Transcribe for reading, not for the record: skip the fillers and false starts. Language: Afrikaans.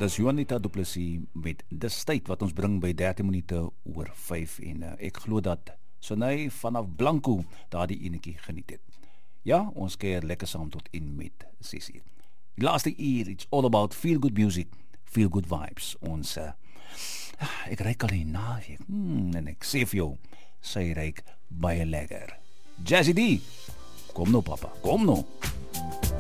Dis Juanita Du Plessis met Dis Tyd wat ons bring by 30 minute oor 5 en ek glo dat Sonay vanaf Blanco daardie enetjie geniet het. Ja, ons keer lekker saam tot in met 6 uur. Die laaste uur, it's all about feel good music, feel good vibes. Ons ek reik al die naweek en ek sê vir jou, sy reik baie lekker. Jazzy D, kom nou papa, kom nou.